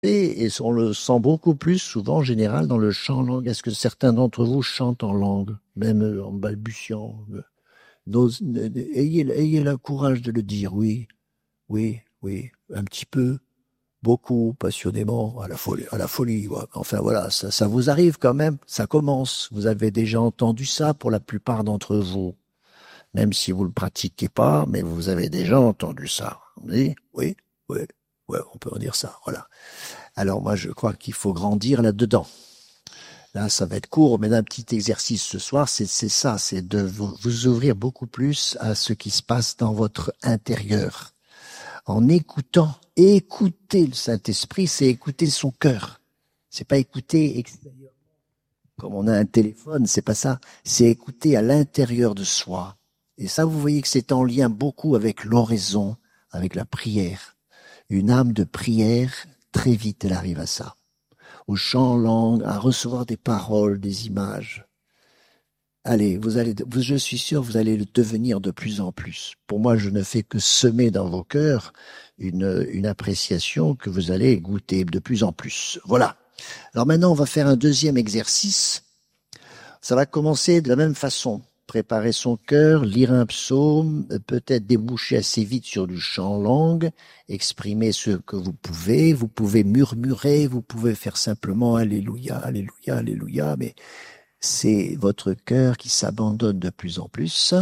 Et on le sent beaucoup plus souvent en général dans le chant en langue. Est-ce que certains d'entre vous chantent en langue, même en balbutiant? Ayez le courage de le dire, oui, oui, oui, un petit peu, beaucoup, passionnément, à la folie. Ouais. Enfin voilà, ça vous arrive quand même, ça commence. Vous avez déjà entendu ça pour la plupart d'entre vous, même si vous le pratiquez pas, mais vous avez déjà entendu ça. Oui, oui, oui, ouais, on peut en dire ça. Voilà. Alors moi, je crois qu'il faut grandir là-dedans. Là, ça va être court, mais un petit exercice ce soir, c'est ça, c'est de vous ouvrir beaucoup plus à ce qui se passe dans votre intérieur. En écoutant, écouter le Saint-Esprit, c'est écouter son cœur. C'est pas écouter extérieur. Comme on a un téléphone, c'est pas ça. C'est écouter à l'intérieur de soi. Et ça, vous voyez que c'est en lien beaucoup avec l'oraison, avec la prière. Une âme de prière, très vite, elle arrive à ça. Au chant en langue, à recevoir des paroles, des images. Allez, je suis sûr, vous allez le devenir de plus en plus. Pour moi, je ne fais que semer dans vos cœurs une appréciation que vous allez goûter de plus en plus. Voilà. Alors maintenant, on va faire un deuxième exercice. Ça va commencer de la même façon. Préparer son cœur, lire un psaume, peut-être déboucher assez vite sur du chant en langue, exprimer ce que vous pouvez murmurer, vous pouvez faire simplement Alléluia, Alléluia, Alléluia, mais c'est votre cœur qui s'abandonne de plus en plus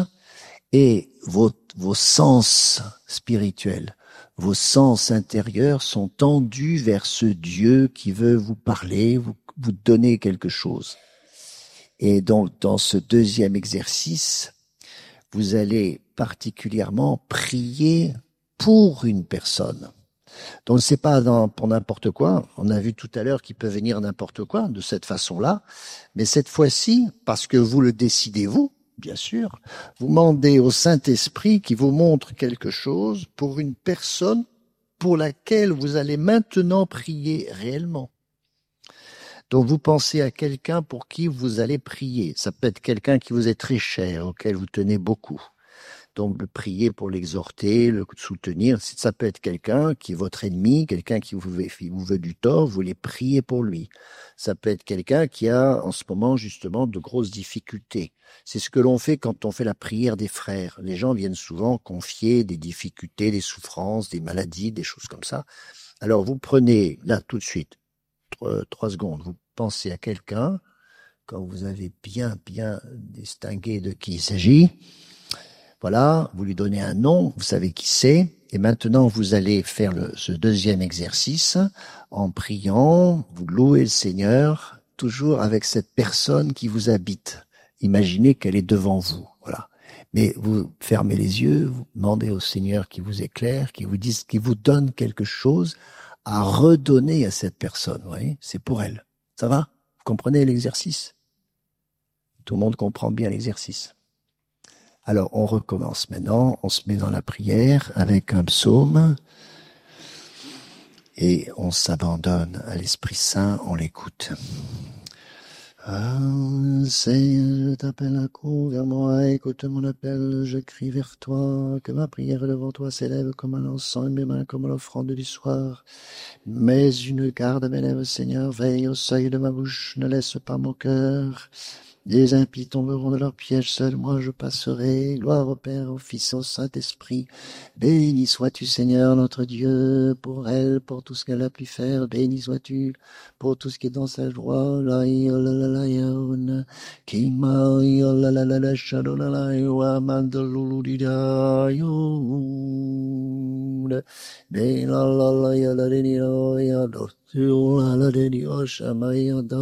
et vos sens spirituels, vos sens intérieurs sont tendus vers ce Dieu qui veut vous parler, vous donner quelque chose. Et donc, dans ce deuxième exercice, vous allez particulièrement prier pour une personne. Donc, c'est pas pour n'importe quoi. On a vu tout à l'heure qu'il peut venir n'importe quoi de cette façon-là. Mais cette fois-ci, parce que vous le décidez vous, bien sûr, vous demandez au Saint-Esprit qui vous montre quelque chose pour une personne pour laquelle vous allez maintenant prier réellement. Donc vous pensez à quelqu'un pour qui vous allez prier. Ça peut être quelqu'un qui vous est très cher, auquel vous tenez beaucoup. Donc le prier pour l'exhorter, le soutenir. Ça peut être quelqu'un qui est votre ennemi, quelqu'un qui vous veut du tort, vous voulez prier pour lui. Ça peut être quelqu'un qui a en ce moment justement de grosses difficultés. C'est ce que l'on fait quand on fait la prière des frères. Les gens viennent souvent confier des difficultés, des souffrances, des maladies, des choses comme ça. Alors vous prenez là tout de suite 3 secondes, vous pensez à quelqu'un, quand vous avez bien distingué de qui il s'agit, voilà, vous lui donnez un nom, vous savez qui c'est, et maintenant vous allez faire ce deuxième exercice en priant, vous louez le Seigneur, toujours avec cette personne qui vous habite. Imaginez qu'elle est devant vous, voilà. Mais vous fermez les yeux, vous demandez au Seigneur qui vous éclaire, qui vous donne quelque chose à redonner à cette personne. Vous voyez, c'est pour elle. Ça va? Vous comprenez l'exercice? Tout le monde comprend bien l'exercice. Alors, on recommence maintenant. On se met dans la prière avec un psaume et on s'abandonne à l'Esprit Saint, on l'écoute. Ah, Seigneur, je t'appelle à court vers moi, écoute mon appel, je crie vers toi, que ma prière devant toi s'élève comme un encens et mes mains comme l'offrande du soir. Mais une garde à mes lèvres, Seigneur, veille au seuil de ma bouche, ne laisse pas mon cœur. Les impies tomberont de leur piège, seul moi je passerai. Gloire au Père, au Fils, au Saint-Esprit. Béni sois-tu, Seigneur, notre Dieu, pour elle, pour tout ce qu'elle a pu faire. Béni sois-tu pour tout ce qui est dans sa joie.